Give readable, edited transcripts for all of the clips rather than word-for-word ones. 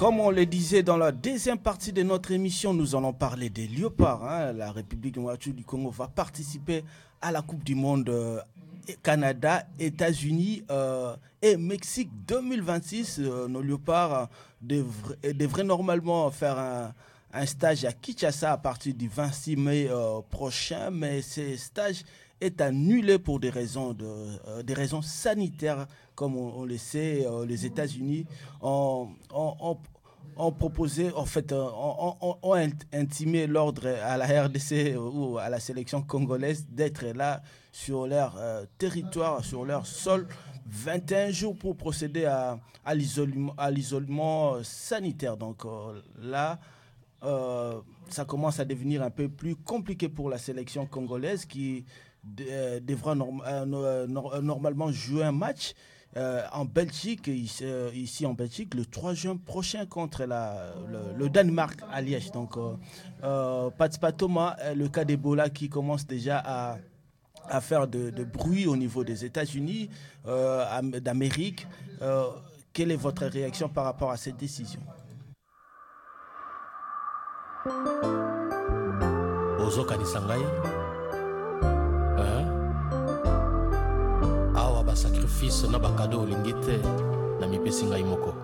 Comme on le disait dans la deuxième partie de notre émission, nous allons parler des léopards. La République démocratique du Congo va participer à la Coupe du Monde Canada, États-Unis et Mexique 2026. Nos léopards devraient normalement faire un stage à Kinshasa à partir du 26 mai prochain, mais ce stage est annulé pour des raisons sanitaires. Comme on le sait, les États-Unis ont proposé, en fait, ont intimé l'ordre à la RDC ou à la sélection congolaise d'être là sur leur territoire, sur leur sol, 21 jours pour procéder à l'isolement sanitaire. Donc là, ça commence à devenir un peu plus compliqué pour la sélection congolaise qui devra normalement jouer un match en Belgique, ici en Belgique, le 3 juin prochain contre le Danemark à Liège. Donc, Patspa Thomas, le cas d'Ebola qui commence déjà à faire de bruit au niveau des États-Unis, d'Amérique. Quelle est votre réaction par rapport à cette décision? Ozokanisa ngai awa ba sacrifice na ba cadeau olingi te na mipesi ngai moko.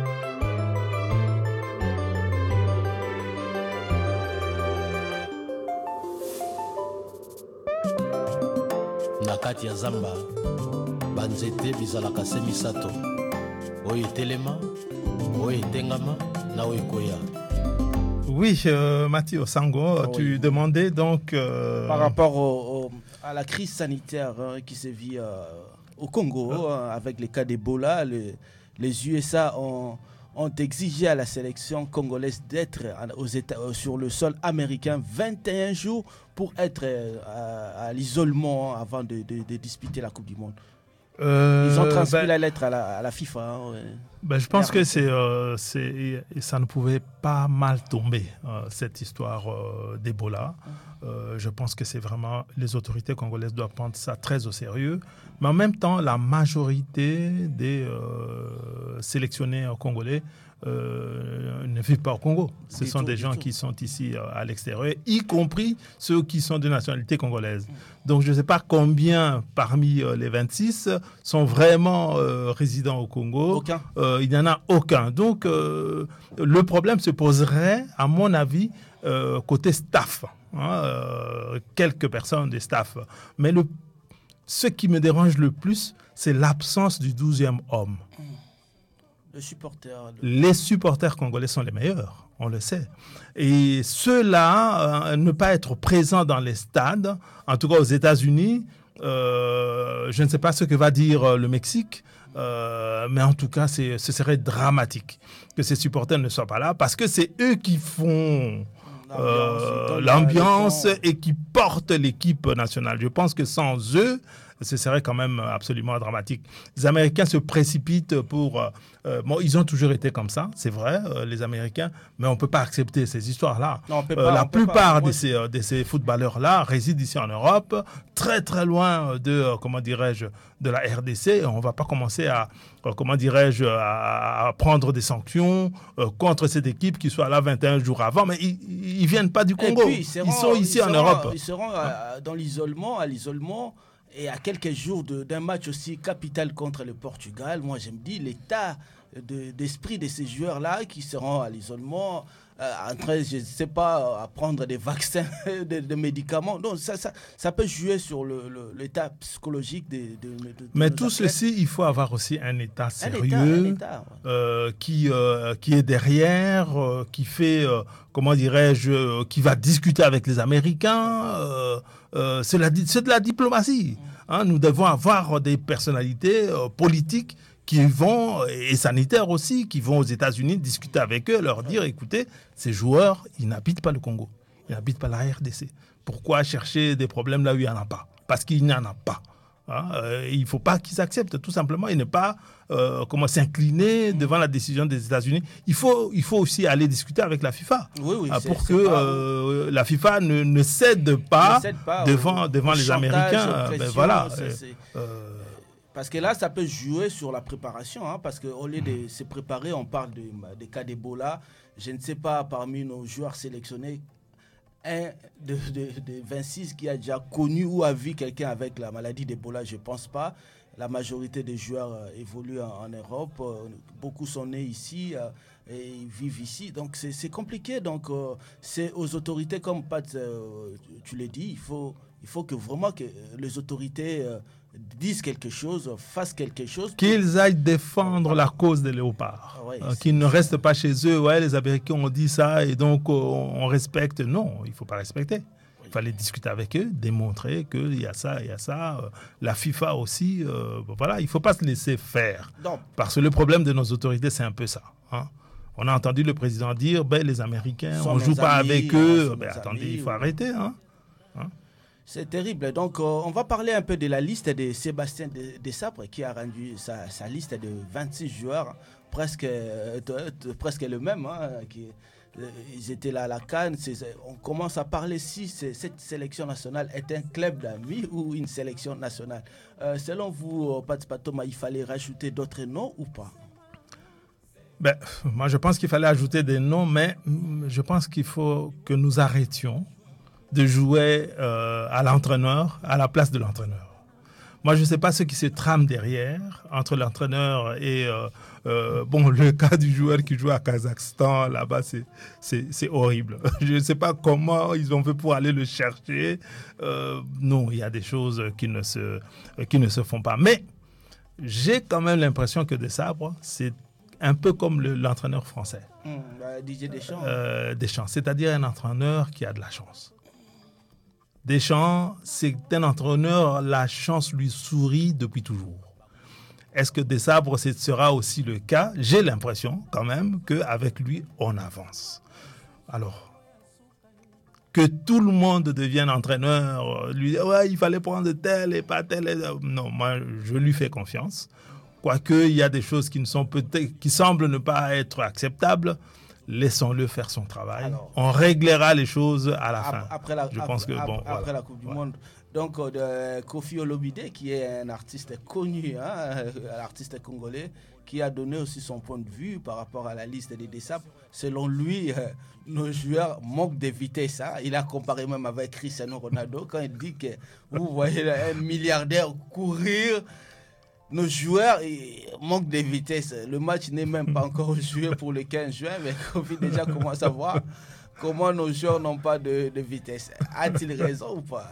Na kati ya zamba banzete bizalaka se misato oyo etelema oyo etengama na oyo ekoya. Oui, Mathieu Sango, tu demandais donc... Par rapport à la crise sanitaire qui se vit au Congo, avec les cas d'Ebola, les USA ont exigé à la sélection congolaise d'être sur le sol américain 21 jours pour être à l'isolement avant de disputer la Coupe du Monde. Ils ont transmis la lettre à la FIFA. Je pense que ça ne pouvait pas mal tomber, cette histoire d'Ebola. Je pense que c'est vraiment, les autorités congolaises doivent prendre ça très au sérieux. Mais en même temps, la majorité des sélectionnés congolais ne vivent pas au Congo. Ce sont des gens qui sont ici à l'extérieur, y compris ceux qui sont de nationalité congolaise. Donc je ne sais pas combien parmi les 26 sont vraiment résidents au Congo. Aucun. Il n'y en a aucun. Donc le problème se poserait, à mon avis, côté staff. Quelques personnes des staff. Mais ce qui me dérange le plus, c'est l'absence du 12e homme. Les supporters congolais sont les meilleurs, on le sait. Et ceux-là, ne pas être présents dans les stades, en tout cas aux États-Unis, je ne sais pas ce que va dire le Mexique, mais en tout cas, ce serait dramatique que ces supporters ne soient pas là, parce que c'est eux qui font l'ambiance et qui portent l'équipe nationale. Je pense que sans eux, ce serait quand même absolument dramatique. Les Américains se précipitent pour... ils ont toujours été comme ça, c'est vrai, les Américains, mais on ne peut pas accepter ces histoires-là. La plupart de ces footballeurs-là résident ici en Europe, très très loin de la RDC. Et on ne va pas commencer à prendre des sanctions contre cette équipe qui soit là 21 jours avant, mais ils ne viennent pas du Congo. Puis, ils sont ici en Europe. Ils seront dans l'isolement, et à quelques jours d'un match aussi capital contre le Portugal. Moi, je me dis, l'état d'esprit de ces joueurs-là qui seront à l'isolement, en train, je ne sais pas, à prendre des vaccins, des médicaments. Donc, ça peut jouer sur l'état psychologique Mais tout ceci, il faut avoir aussi un état sérieux, qui est derrière, qui fait, qui va discuter avec les Américains. C'est de la diplomatie. Nous devons avoir des personnalités politiques qui vont, et sanitaires aussi, qui vont aux États-Unis discuter avec eux, leur dire, écoutez, ces joueurs, ils n'habitent pas le Congo, ils n'habitent pas la RDC. Pourquoi chercher des problèmes là où il n'y en a pas? Parce qu'il n'y en a pas. Il ne faut pas qu'ils acceptent tout simplement et ne pas s'incliner devant la décision des États-Unis. Il faut aussi aller discuter avec la FIFA pour que la FIFA ne cède pas devant les Américains. Parce que là, ça peut jouer sur la préparation, hein, parce qu'au lieu de se préparer, on parle des cas d'Ebola. Je ne sais pas, parmi nos joueurs sélectionnés, un de 26 qui a déjà connu ou a vu quelqu'un avec la maladie d'Ebola, je ne pense pas. La majorité des joueurs évoluent en Europe. Beaucoup sont nés ici et ils vivent ici. Donc, c'est compliqué. Donc, c'est aux autorités, comme Pat, tu l'as dit, il faut que vraiment que les autorités disent quelque chose, fassent quelque chose. Qu'ils aillent défendre la cause des léopards. Ouais, qu'ils ne restent pas chez eux. Ouais, les Américains ont dit ça et donc on respecte. Non, il ne faut pas respecter. Il fallait discuter avec eux, démontrer qu'il y a ça, il y a ça. La FIFA aussi, voilà, il ne faut pas se laisser faire. Non. Parce que le problème de nos autorités, c'est un peu ça. Hein. On a entendu le président dire, les Américains, on ne joue pas avec eux. Attendez, il faut arrêter. Hein. C'est terrible. Donc, on va parler un peu de la liste de Sébastien Desabre qui a rendu sa liste de 26 joueurs, presque le même, hein, ils étaient là à la CAN. On commence à parler si cette sélection nationale est un club d'amis ou une sélection nationale. Selon vous, Pat Patoma, il fallait rajouter d'autres noms ou pas? Moi, je pense qu'il fallait ajouter des noms, mais je pense qu'il faut que nous arrêtions de jouer à l'entraîneur, à la place de l'entraîneur. Moi, je ne sais pas ce qui se trame derrière, entre l'entraîneur et le cas du joueur qui joue à Kazakhstan, là-bas, c'est horrible. Je ne sais pas comment ils ont fait pour aller le chercher. Non, il y a des choses qui ne se font pas. Mais j'ai quand même l'impression que Desabre, c'est un peu comme l'entraîneur français. Didier Deschamps. Deschamps, c'est-à-dire un entraîneur qui a de la chance. Deschamps, c'est un entraîneur, la chance lui sourit depuis toujours. Est-ce que Desabre, ce sera aussi le cas? J'ai l'impression quand même qu'avec lui, on avance. Alors, que tout le monde devienne entraîneur, lui dire il fallait prendre tel et pas tel. Non, moi, je lui fais confiance. Quoique, il y a des choses qui semblent ne pas être acceptables. Laissons-le faire son travail. Alors, on réglera les choses à la fin. Après la Coupe du Monde. Donc, Kofi Olomide, qui est un artiste connu, un artiste congolais, qui a donné aussi son point de vue par rapport à la liste des Desabre. Selon lui, nos joueurs manquent de vitesse. Hein. Il a comparé même avec Cristiano Ronaldo quand il dit que vous voyez un milliardaire courir. Nos joueurs manquent de vitesse. Le match n'est même pas encore joué pour le 15 juin, mais Kofi déjà commence à voir comment nos joueurs n'ont pas de vitesse. A-t-il raison ou pas?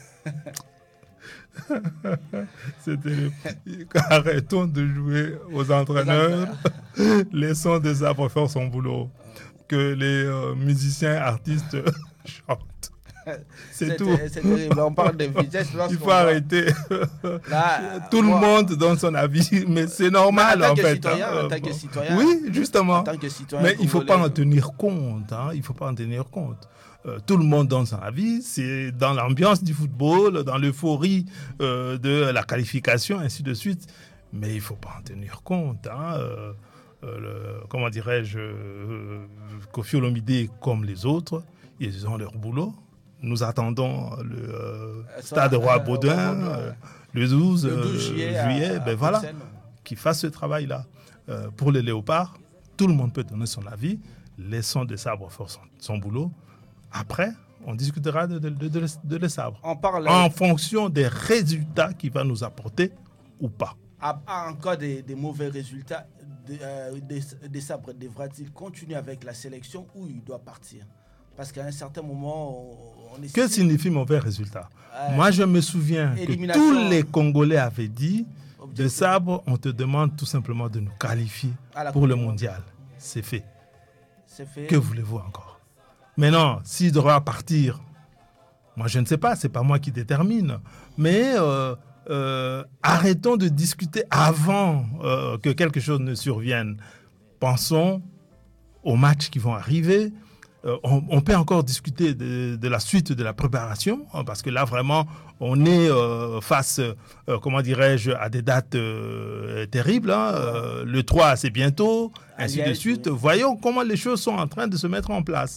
Arrêtons de jouer aux entraîneurs. Laissons Desabre faire son boulot. Que les musiciens, artistes chantent. C'est tout. C'est terrible. On parle de vitesse. Il faut arrêter. Là, tout le monde donne son avis, mais c'est normal en fait. En tant que citoyen. Oui, justement. En tant que citoyen, mais il ne faut pas en tenir compte. Hein. Il ne faut pas en tenir compte. Tout le monde donne son avis. C'est dans l'ambiance du football, dans l'euphorie de la qualification, ainsi de suite. Mais il ne faut pas en tenir compte. Hein. Comment dirais-je, Kofi Olomide comme les autres, ils ont leur boulot. Nous attendons le Stade Roi-Baudouin le 12 juillet. Voilà, qu'il fasse ce travail-là. Pour les léopards, tout le monde peut donner son avis. Laissons Desabre faire son boulot. Après, on discutera de Desabre. En fonction des résultats qu'il va nous apporter ou pas. En cas des mauvais résultats, Desabre devra-t-il continuer avec la sélection ou il doit partir? Parce qu'à un certain moment, on est... Que signifie mauvais résultat? Moi, je me souviens que tous les Congolais avaient dit Desabre, on te demande tout simplement de nous qualifier pour le mondial. C'est fait. Que voulez-vous encore? Maintenant, s'il doit partir, moi, je ne sais pas, ce n'est pas moi qui détermine. Mais arrêtons de discuter avant que quelque chose ne survienne. Pensons aux matchs qui vont arriver. On peut encore discuter de la suite de la préparation, parce que là, vraiment, on est face, à des dates terribles. Hein. Le 3, c'est bientôt, ainsi de suite. Oui. Voyons comment les choses sont en train de se mettre en place.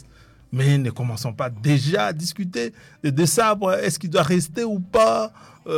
Mais ne commençons pas déjà à discuter de ça. Est-ce qu'il doit rester ou pas?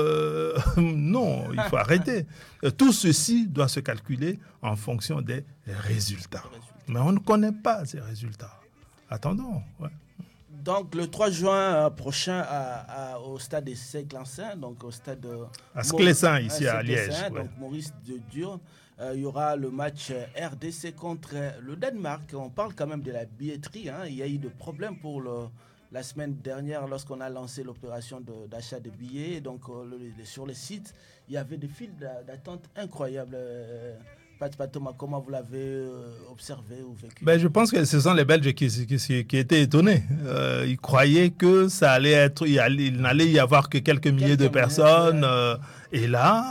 Non, il faut arrêter. Tout ceci doit se calculer en fonction des résultats. Mais on ne connaît pas ces résultats. Attendons. Ouais. Donc, le 3 juin prochain, au stade de Seclensin, donc au stade à Sclessin, ici à Liège. Donc, Maurice de Durne, il y aura le match RDC contre le Danemark. On parle quand même de la billetterie. Il y a eu des problèmes pour la semaine dernière lorsqu'on a lancé l'opération d'achat de billets. Donc, sur le site, il y avait des files d'attente incroyables. Thomas, comment vous l'avez observé ou vécu? Je pense que ce sont les Belges qui étaient étonnés. Ils croyaient que ça allait être, il n'allait y avoir que quelques milliers de personnes. Et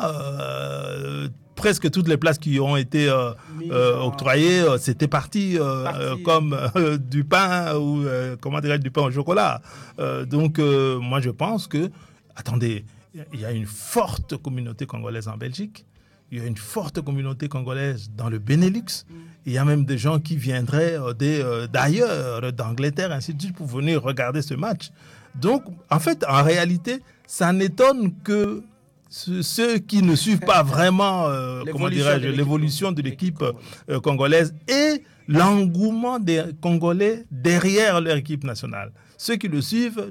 là, presque toutes les places qui ont été octroyées, c'était parti comme du pain ou comment dirais-je, du pain au chocolat. Donc, moi, je pense que, attendez, il y a une forte communauté congolaise en Belgique. Il y a une forte communauté congolaise dans le Benelux. Il y a même des gens qui viendraient d'ailleurs, d'Angleterre, ainsi de suite, pour venir regarder ce match. Donc, en fait, en réalité, ça n'étonne que ceux qui ne suivent pas vraiment l'évolution de l'équipe congolaise et l'engouement des Congolais derrière leur équipe nationale. Ceux qui le suivent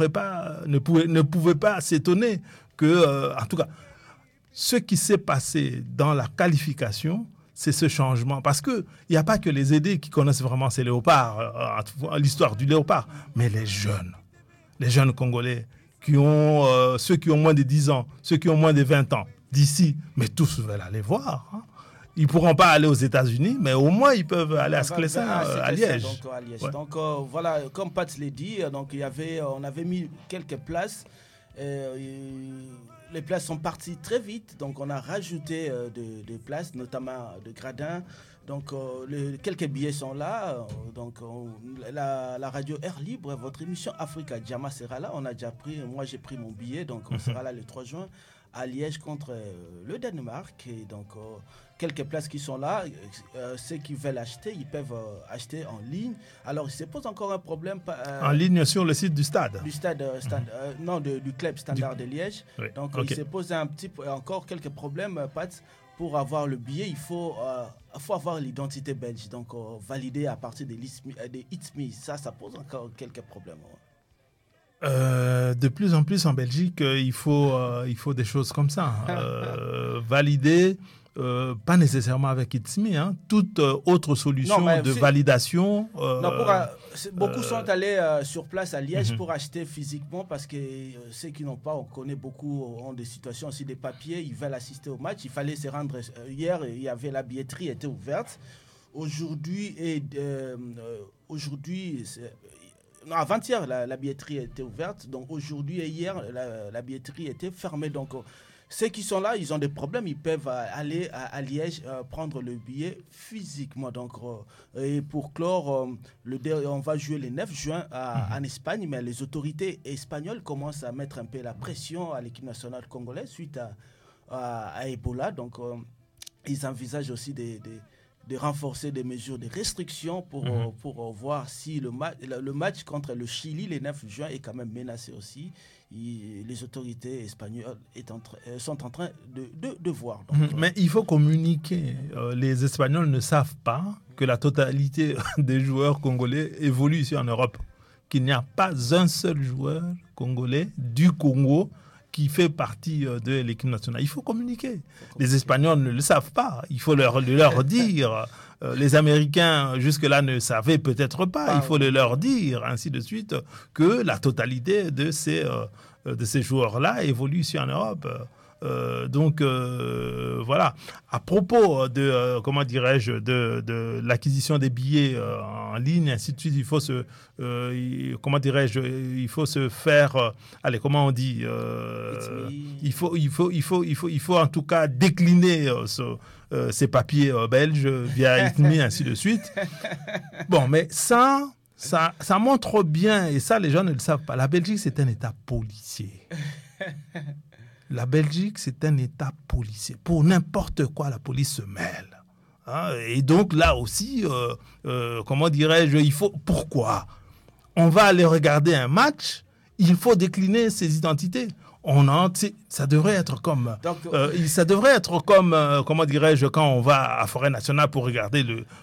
ne pouvaient pas s'étonner que, en tout cas, ce qui s'est passé dans la qualification, c'est ce changement. Parce qu'il n'y a pas que les aidés qui connaissent vraiment ces léopards, l'histoire du léopard, mais les jeunes Congolais, ceux qui ont moins de 10 ans, ceux qui ont moins de 20 ans, d'ici, mais tous veulent aller voir. Ils ne pourront pas aller aux États-Unis, mais au moins ils peuvent aller à Sclessin, à Liège. Donc, à Liège. Ouais. Donc voilà, comme Pat l'a dit, donc, on avait mis quelques places. Les places sont parties très vite, donc on a rajouté des places, notamment de gradins. Donc quelques billets sont là. Donc la radio Air Libre, votre émission Africa Djama sera là. On a déjà pris, moi j'ai pris mon billet, donc on sera là le 3 juin à Liège contre le Danemark. Et donc quelques places qui sont là. Ceux qui veulent acheter, ils peuvent acheter en ligne. Alors il se pose encore un problème. En ligne sur le site du stade. Du stade, du club standard de Liège. Oui. Donc il se pose encore quelques problèmes, Pat. Pour avoir le billet, il faut avoir l'identité belge. Donc valider à partir des ITMI. Ça pose encore quelques problèmes. De plus en plus en Belgique, il faut des choses comme ça. Valider, pas nécessairement avec ITSMI, toute autre solution validation. Beaucoup sont allés sur place à Liège pour acheter physiquement parce que ceux qui n'ont pas, on connaît beaucoup, ont des situations aussi, des papiers, ils veulent assister au match. Il fallait se rendre hier, il y avait la billetterie était ouverte. Avant-hier, la billetterie était ouverte. Donc aujourd'hui et hier, la billetterie était fermée. Donc ceux qui sont là, ils ont des problèmes. Ils peuvent aller à Liège prendre le billet physiquement. Donc, et pour clore, on va jouer le 9 juin en Espagne. Mais les autorités espagnoles commencent à mettre un peu la pression à l'équipe nationale congolaise suite à Ebola. Donc ils envisagent aussi de renforcer des mesures de restriction pour voir si le match contre le Chili le 9 juin est quand même menacé aussi. Les autorités espagnoles sont en train de voir. Donc, mais il faut communiquer. Les Espagnols ne savent pas que la totalité des joueurs congolais évoluent ici en Europe. Qu'il n'y a pas un seul joueur congolais du Congo qui fait partie de l'équipe nationale. Il faut communiquer. Les Espagnols ne le savent pas. Il faut leur dire. Les Américains, jusque-là, ne savaient peut-être pas. Il faut leur dire, ainsi de suite, que la totalité de ces joueurs-là évolue ici en Europe. Donc, voilà. À propos de, de l'acquisition des billets en ligne, ainsi de suite, il faut se faire, il faut en tout cas décliner ces papiers belges via ITMI, ainsi de suite. Bon, mais ça montre bien, et ça, les gens ne le savent pas. La Belgique, c'est un État policier. La Belgique, c'est un État policier. Pour n'importe quoi, la police se mêle. Et donc, là aussi, il faut... Pourquoi ? on va aller regarder un match, il faut décliner ses identités. Ça devrait être comme, comment dirais-je, quand on va à Forêt Nationale pour regarder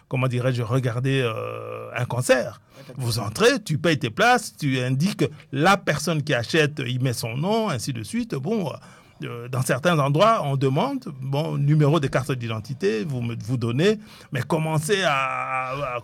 un concert. Vous entrez, tu payes tes places, tu indiques la personne qui achète, il met son nom, ainsi de suite. Bon, dans certains endroits, on demande, numéro de carte d'identité, vous donnez, mais commencez à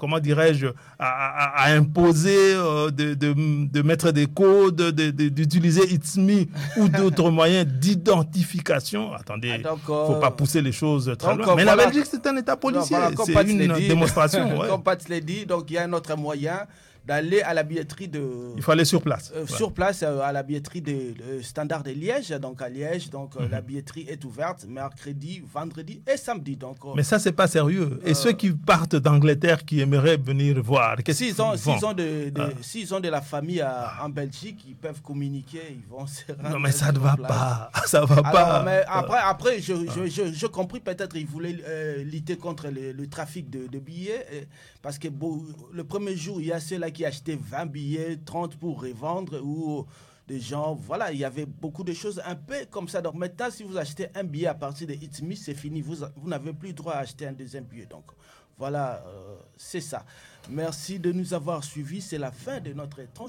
imposer, de mettre des codes, d'utiliser It's Me ou d'autres moyens d'identification. Attendez, il ne faut pas pousser les choses très loin. Mais la Belgique, c'est un État policier, c'est une démonstration. Comme Pat l'a dit, donc il y a un autre moyen d'aller à la billetterie Il faut aller sur place. Sur place, à la billetterie de Standard de Liège. Donc à Liège, la billetterie est ouverte mercredi, vendredi et samedi. Donc, mais ça, c'est pas sérieux. Et ceux qui partent d'Angleterre, qui aimeraient venir voir, s'ils ont de la famille en Belgique, ils peuvent communiquer, ils vont se rendre. Non, mais ça ne va pas. Ça va pas. Mais après, je compris, peut-être ils voulaient lutter contre le trafic de billets. Parce que le premier jour, il y a ceux-là qui achetaient 20 billets, 30 pour revendre, ou des gens, voilà, il y avait beaucoup de choses un peu comme ça. Donc maintenant, si vous achetez un billet à partir de It's Me, c'est fini, vous n'avez plus droit à acheter un deuxième billet. Donc voilà, c'est ça. Merci de nous avoir suivis, c'est la fin de notre tranche.